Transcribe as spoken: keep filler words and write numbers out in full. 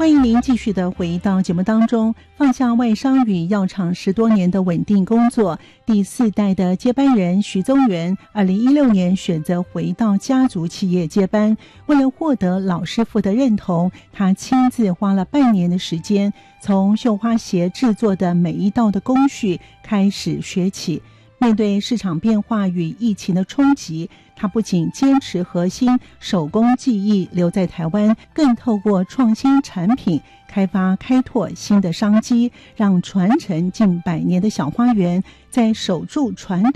欢迎您继续的回到节目当中。放下外商与药厂十多年的稳定工作，第四代的接班人徐宗元二零一六年选择回到家族企业接班。为了获得老师傅的认同，他亲自花了半年的时间，从绣花鞋制作的每一道的工序开始学起。面对市场变化与疫情的冲击，他不仅坚持核心手工技艺留在台湾，更透过创新产品开发开拓新的商机，让传承近百年的小花园在守住传统